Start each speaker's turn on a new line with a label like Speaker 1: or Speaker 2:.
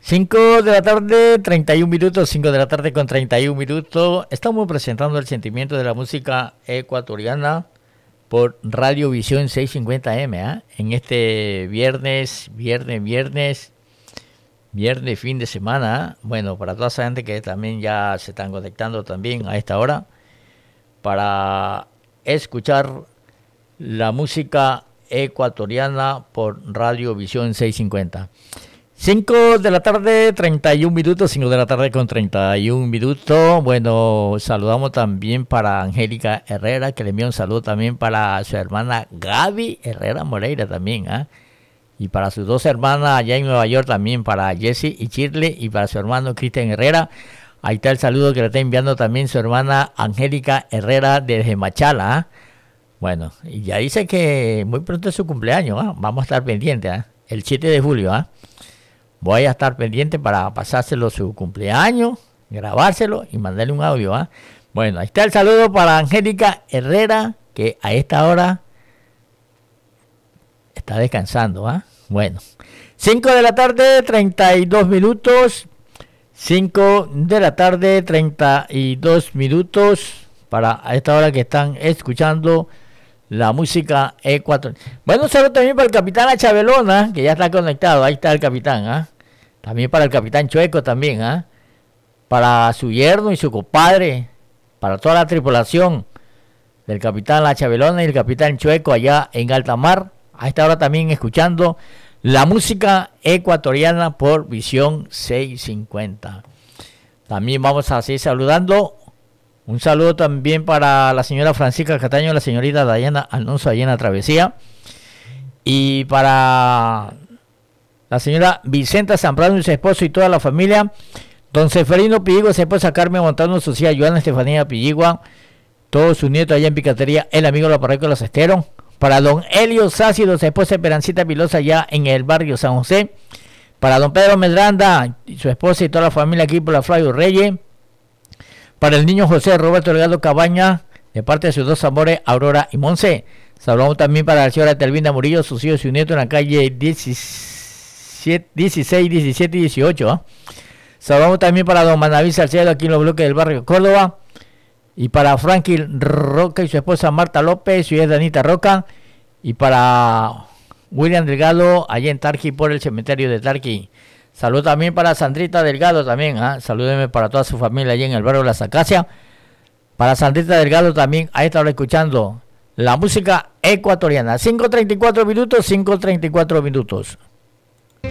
Speaker 1: 5 de la tarde, 31 minutos, 5 de la tarde con 31 minutos. Estamos presentando el sentimiento de la música ecuatoriana por Radio Visión 650M, ¿eh? En este viernes, fin de semana. Bueno, para toda esa gente que también ya se están conectando también a esta hora para escuchar la música ecuatoriana por Radio Visión 650. 5 de la tarde, 31 minutos, 5 de la tarde con 31 minutos. Bueno, saludamos también para Angélica Herrera, que le envía un saludo también para su hermana Gaby Herrera Moreira también, ¿eh? Y para sus dos hermanas allá en Nueva York también, para Jessie y Shirley, y para su hermano Cristian Herrera. Ahí está el saludo que le está enviando también su hermana Angélica Herrera desde Machala, ¿eh? Bueno, y ya dice que muy pronto es su cumpleaños, ¿eh? Vamos a estar pendientes, ¿eh? El 7 de julio, ¿eh? Voy a estar pendiente para pasárselo su cumpleaños, grabárselo y mandarle un audio, ¿eh? Bueno, ahí está el saludo para Angélica Herrera, que a esta hora está descansando, ¿eh? Bueno, 5 de la tarde, 32 minutos. 5 de la tarde, 32 minutos. Para a esta hora que están escuchando la música ecuatoriana. Bueno, un saludo también para el capitán Achabelona, que ya está conectado. Ahí está el capitán, ¿eh? También para el capitán Chueco también, ¿eh? Para su yerno y su compadre, para toda la tripulación del capitán Achabelona y el capitán Chueco allá en alta mar. A esta hora también escuchando la música ecuatoriana por Visión 650. También vamos a seguir saludando. Un saludo también para la señora Francisca Cataño, la señorita Dayana Alonso allá en la Travesía. Y para la señora Vicenta Zambrano y su esposo y toda la familia. Don Seferino Pilligua, su esposa Carmen Montano, su hija Joana Estefanía Pilligua. Todos sus nietos allá en Picatería, el amigo de la parroquia de Los Esteros. Para don Elio Sácido, su esposa Esperancita Pilosa allá en el barrio San José. Para don Pedro Medranda y su esposa y toda la familia aquí por la Flavio Reyes. Para el niño José Roberto Delgado Cabaña, de parte de sus dos amores, Aurora y Monse. Saludamos también para la señora Telvina Murillo, sus hijos y su nieto en la calle 16, 17 y 18. ¿Eh? Saludamos también para don Manaví Salcedo, aquí en los bloques del barrio Córdoba. Y para Frankie Roca y su esposa Marta López, su hija Danita Roca. Y para William Delgado, allá en Tarqui, por el cementerio de Tarqui. Saludos también para Sandrita Delgado también, ¿eh? Salúdeme para toda su familia allí en el barrio de Las Acacias. Para Sandrita Delgado también, ahí está escuchando la música ecuatoriana. 5:34 minutos, 5:34 minutos.